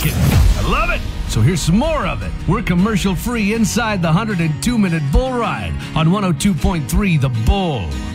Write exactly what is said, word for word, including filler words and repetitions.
working. I love it. So here's some more of it. We're commercial free inside the one hundred two minute bull ride on one oh two point three The Bull.